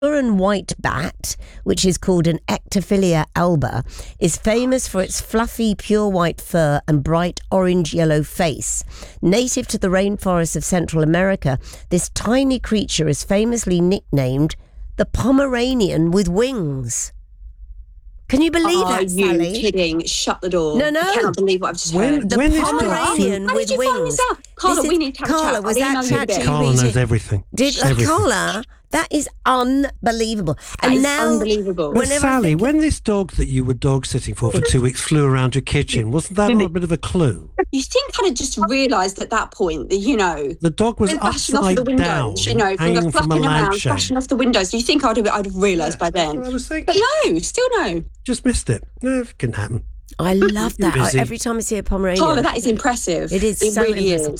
Huron white bat, which is called an Ectophilia alba, is famous for its fluffy, pure white fur and bright orange-yellow face. Native to the rainforests of Central America, this tiny creature is famously nicknamed the Pomeranian with wings. Can you believe that, Sally? Are you kidding? Shut the door. No. I cannot believe what I've just heard. The Pomeranian with wings. How did you find this out? Carla, we need to have a chat. Was that ChatGPT? Carla knows everything. Carla, that is unbelievable. That is unbelievable. Well, Sally, when this dog that you were dog sitting for 2 weeks flew around your kitchen, wasn't that a bit of a clue? You think I'd have just realised at that point that, the dog was upside down, hanging from a lampshade. Bashing off the windows. Do you think I'd have realised by then? That's what I was thinking. But no, still no. Just missed it. No, it can happen. I love that. Busy. Every time I see a Pomeranian. Carla, that is impressive. It is It so really impressive. is.